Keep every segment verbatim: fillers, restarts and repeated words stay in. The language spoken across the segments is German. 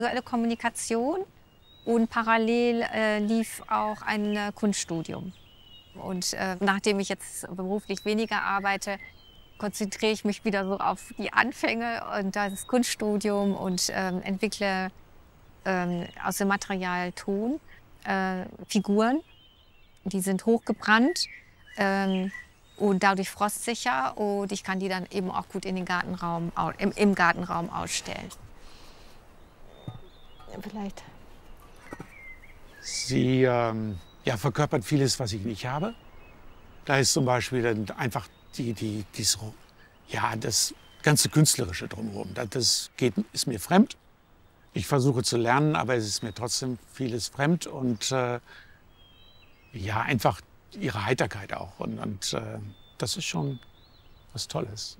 visuelle Kommunikation und parallel äh, lief auch ein äh, Kunststudium. Und äh, nachdem ich jetzt beruflich weniger arbeite, konzentriere ich mich wieder so auf die Anfänge und das Kunststudium und ähm, entwickle ähm, aus dem Material Ton äh, Figuren. Die sind hochgebrannt ähm, und dadurch frostsicher, und ich kann die dann eben auch gut in den Gartenraum, im, im Gartenraum ausstellen. Vielleicht. Sie ähm, ja, verkörpert vieles, was ich nicht habe. Da ist zum Beispiel dann einfach die, die, die so, ja, das ganze Künstlerische drumherum. Das, das geht, ist mir fremd. Ich versuche zu lernen, aber es ist mir trotzdem vieles fremd. Und äh, ja, einfach ihre Heiterkeit auch. Und, und äh, das ist schon was Tolles.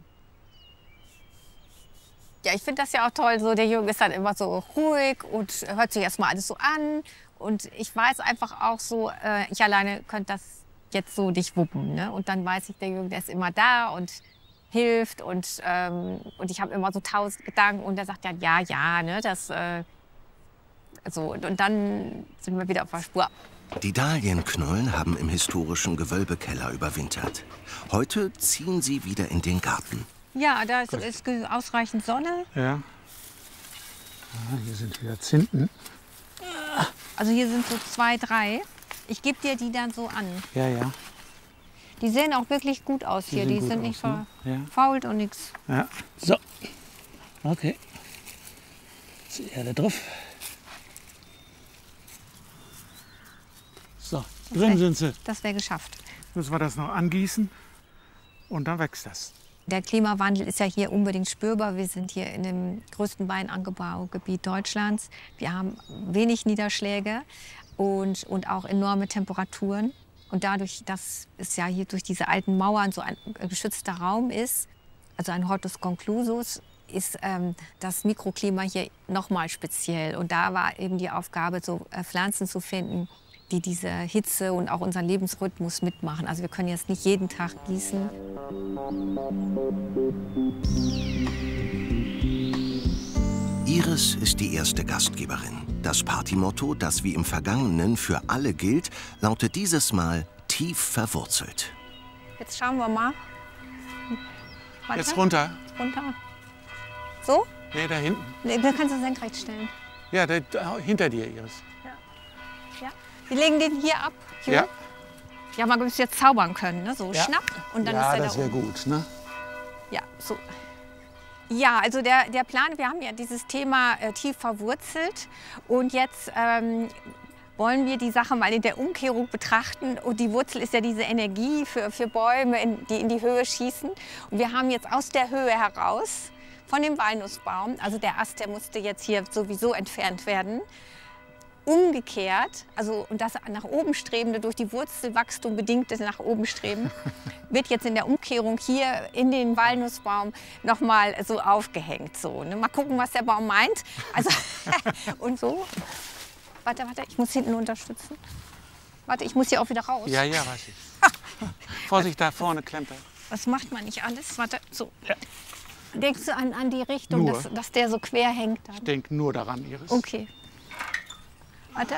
Ja, ich finde das ja auch toll. So, der Jürgen ist dann immer so ruhig und hört sich erst mal alles so an. Und ich weiß einfach auch so, äh, ich alleine könnte das jetzt so nicht wuppen. Ne? Und dann weiß ich, der Jürgen, der ist immer da und hilft. Und, ähm, und ich habe immer so tausend Gedanken. Und er sagt dann, ja, ja, ne, das äh, so. Und, und dann sind wir wieder auf der Spur. Die Dahlienknollen haben im historischen Gewölbekeller überwintert. Heute ziehen sie wieder in den Garten. Ja, da ist, ist ausreichend Sonne. Ja. Ah, hier sind wieder Zinten. Also hier sind so zwei, drei. Ich gebe dir die dann so an. Ja, ja. Die sehen auch wirklich gut aus Die hier. sehen Die gut sind nicht aus, ne? verfault und nichts. Ja. So. Okay. Jetzt die Erde drauf. So, drin sind sie. Das wäre geschafft. Müssen wir das noch angießen und dann wächst das. Der Klimawandel ist ja hier unbedingt spürbar. Wir sind hier in dem größten Weinanbaugebiet Deutschlands. Wir haben wenig Niederschläge und, und auch enorme Temperaturen. Und dadurch, dass es ja hier durch diese alten Mauern so ein geschützter Raum ist, also ein Hortus conclusus, ist ähm, das Mikroklima hier noch mal speziell. Und da war eben die Aufgabe, so äh, Pflanzen zu finden, die diese Hitze und auch unseren Lebensrhythmus mitmachen. Also wir können jetzt nicht jeden Tag gießen. Iris ist die erste Gastgeberin. Das Partymotto, das wie im Vergangenen für alle gilt, lautet dieses Mal tief verwurzelt. Jetzt schauen wir mal. Warte. Jetzt runter. Runter. So? Nee, da hinten. Nee, da kannst du senkrecht stellen. Ja, da, da, hinter dir, Iris. Ja. Wir legen den hier ab. Hier. Ja. Ja, man müsste jetzt zaubern können, ne? So Ja. schnapp und dann Ja, ist er das da wäre oben. gut, ne? Ja, so. Ja, also der, der Plan, wir haben ja dieses Thema äh, tief verwurzelt und jetzt ähm, wollen wir die Sache mal in der Umkehrung betrachten. Und die Wurzel ist ja diese Energie für, für Bäume, in, die in die Höhe schießen. Und wir haben jetzt aus der Höhe heraus von dem Walnussbaum, also der Ast, der musste jetzt hier sowieso entfernt werden, umgekehrt, also und das nach oben strebende, durch die Wurzelwachstum bedingte nach oben streben, wird jetzt in der Umkehrung hier in den Walnussbaum noch mal so aufgehängt. So, ne? Mal gucken, was der Baum meint. Also, und so. Warte, warte, ich muss hinten unterstützen. Warte, ich muss hier auch wieder raus. Ja, ja, weiß ich. Vorsicht, da vorne klemmt er. Was macht man nicht alles? Warte, so. Ja. Denkst du an, an die Richtung, Nur. dass, dass der so quer hängt? Dann? Ich denke nur daran, Iris. Okay. Warte.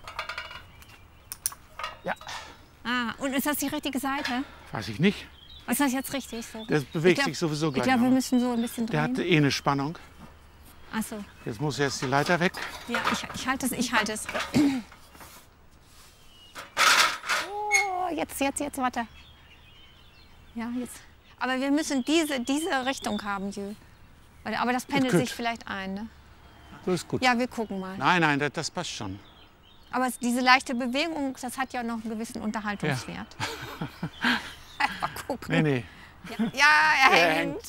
Ja. Ah, und ist das die richtige Seite? Weiß ich nicht. Ist das jetzt richtig so? Das bewegt Ich glaub- sich sowieso Ich gleich. glaube, wir noch. müssen so ein bisschen Der drehen. hat eh eine Spannung. Ach so. Jetzt muss jetzt die Leiter weg. Ja, ich, ich halte es, ich halte es. Oh, jetzt, jetzt, jetzt, warte. Ja, jetzt. Aber wir müssen diese, diese Richtung haben, Jö. Warte, aber das pendelt Gut. sich vielleicht ein, ne? So ist gut. Ja, wir gucken mal. Nein, nein, das, das passt schon. Aber es- diese leichte Bewegung, das hat ja noch einen gewissen Unterhaltungswert. Mal gucken. Nee, nee. Ja, ja, er Er hängt.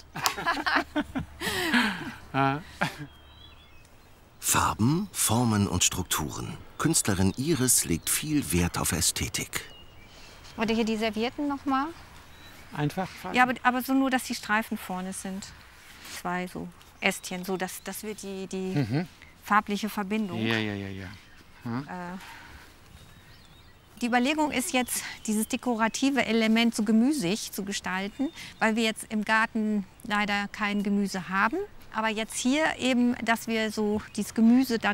Farben, Formen und Strukturen. Künstlerin Iris legt viel Wert auf Ästhetik. Warte, hier die Servietten noch mal. Einfach. Ja, aber, aber so nur, dass die Streifen vorne sind. Zwei so Ästchen, so dass das wird die, die farbliche Verbindung. Ja, ja, ja, ja. Die Überlegung ist jetzt, dieses dekorative Element so gemüsig zu gestalten, weil wir jetzt im Garten leider kein Gemüse haben. Aber jetzt hier eben, dass wir so dieses Gemüse dann